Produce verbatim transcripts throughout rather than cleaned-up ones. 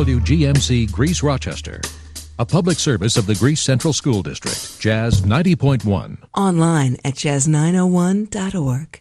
W G M C Greece Rochester. A public service of the Greece Central School District. Jazz ninety point one. Online at jazz nine oh one dot org.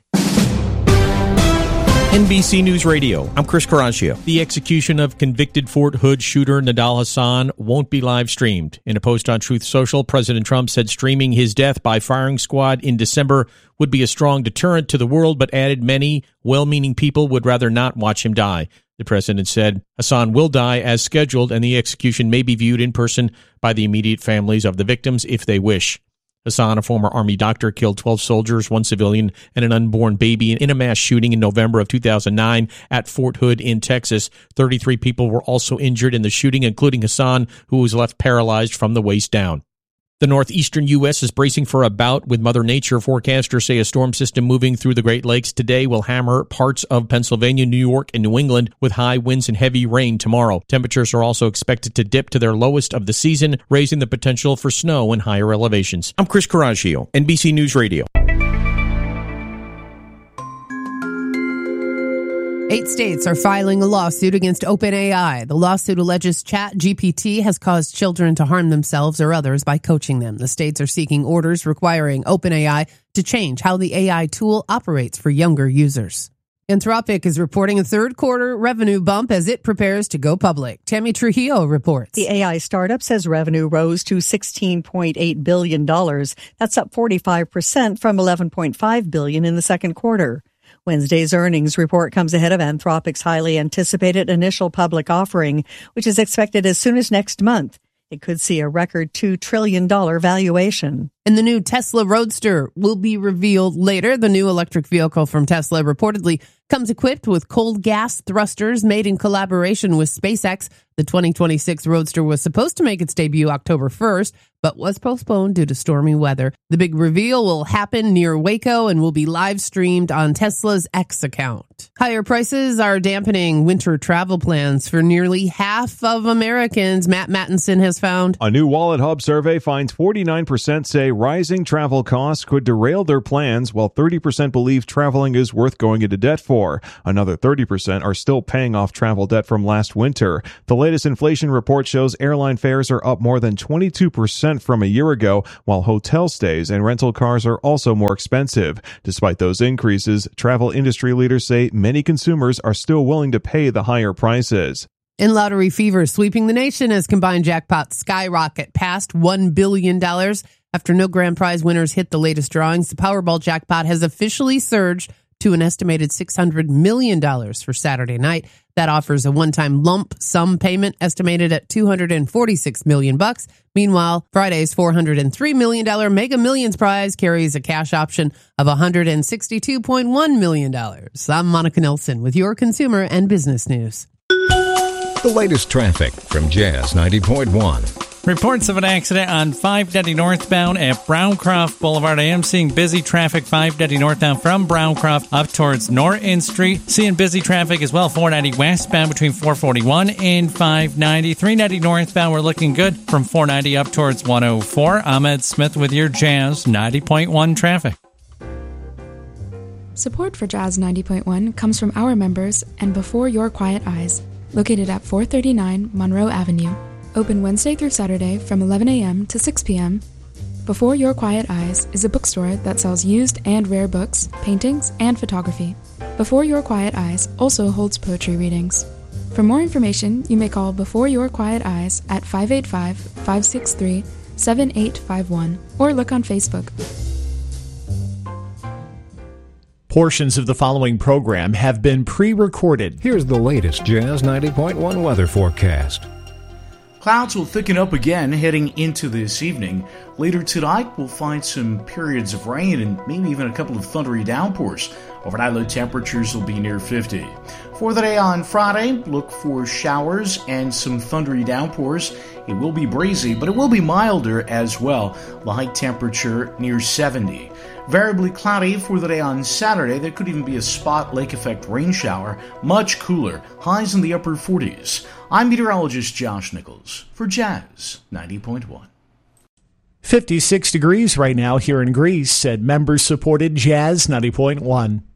N B C News Radio, I'm Chris Caraccio. The execution of convicted Fort Hood shooter Nidal Hasan won't be live streamed. In a post on Truth Social, President Trump said streaming his death by firing squad in December would be a strong deterrent to the world, but added many well-meaning people would rather not watch him die. The president said Hasan will die as scheduled, and the execution may be viewed in person by the immediate families of the victims if they wish. Hasan, a former Army doctor, killed twelve soldiers, one civilian, and an unborn baby in a mass shooting in November of two thousand nine at Fort Hood in Texas. thirty-three people were also injured in the shooting, including Hasan, who was left paralyzed from the waist down. The northeastern U S is bracing for a bout with Mother Nature. Forecasters say a storm system moving through the Great Lakes today will hammer parts of Pennsylvania, New York, and New England with high winds and heavy rain tomorrow. Temperatures are also expected to dip to their lowest of the season, raising the potential for snow in higher elevations. I'm Chris Caraccio, N B C News Radio. Eight states are filing a lawsuit against OpenAI. The lawsuit alleges ChatGPT has caused children to harm themselves or others by coaching them. The states are seeking orders requiring OpenAI to change how the A I tool operates for younger users. Anthropic is reporting a third quarter revenue bump as it prepares to go public. Tammy Trujillo reports. The A I startup says revenue rose to sixteen point eight billion dollars. That's up forty-five percent from eleven point five billion dollars in the second quarter. Wednesday's earnings report comes ahead of Anthropic's highly anticipated initial public offering, which is expected as soon as next month. It could see a record two trillion dollars valuation. And the new Tesla Roadster will be revealed later. The new electric vehicle from Tesla reportedly comes equipped with cold gas thrusters made in collaboration with SpaceX. The twenty twenty-six Roadster was supposed to make its debut October first, but was postponed due to stormy weather. The big reveal will happen near Waco and will be live streamed on Tesla's X account. Higher prices are dampening winter travel plans for nearly half of Americans, Matt Mattinson has found. A new Wallet Hub survey finds forty-nine percent say rising travel costs could derail their plans, while thirty percent believe traveling is worth going into debt for. Another thirty percent are still paying off travel debt from last winter. The latest inflation report shows airline fares are up more than twenty-two percent from a year ago, while hotel stays and rental cars are also more expensive. Despite those increases, travel industry leaders say many consumers are still willing to pay the higher prices. In lottery fever sweeping the nation as combined jackpots skyrocket past one billion dollars. After no grand prize winners hit the latest drawings, the Powerball jackpot has officially surged to an estimated six hundred million dollars for Saturday night. That offers a one-time lump sum payment estimated at two hundred forty-six million bucks. Meanwhile, Friday's four hundred three million dollars Mega Millions prize carries a cash option of one hundred sixty-two point one million dollars. I'm Monica Nelson with your consumer and business news. The latest traffic from Jazz ninety point one. Reports of an accident on five ninety northbound at Browncroft Boulevard. I am seeing busy traffic five ninety northbound from Browncroft up towards Norton Street. Seeing busy traffic as well four ninety westbound between four forty-one and five ninety. three ninety northbound, we're looking good from four ninety up towards one oh four. Ahmed Smith with your Jazz ninety point one traffic. Support for Jazz ninety point one comes from our members and Before Your Quiet Eyes, located at four thirty-nine Monroe Avenue. Open Wednesday through Saturday from eleven a.m. to six p.m. Before Your Quiet Eyes is a bookstore that sells used and rare books, paintings, and photography. Before Your Quiet Eyes also holds poetry readings. For more information, you may call Before Your Quiet Eyes at five eight five, five six three, seven eight five one or look on Facebook. Portions of the following program have been pre-recorded. Here's the latest Jazz ninety point one weather forecast. Clouds will thicken up again heading into this evening. Later tonight, we'll find some periods of rain and maybe even a couple of thundery downpours. Overnight low temperatures will be near fifty. For the day on Friday, look for showers and some thundery downpours. It will be breezy, but it will be milder as well. The high temperature near seventy. Variably cloudy for the day on Saturday. There could even be a spot lake effect rain shower. Much cooler. Highs in the upper forties. I'm meteorologist Josh Nichols for Jazz ninety point one. fifty-six degrees right now here in Greece at members-supported Jazz ninety point one.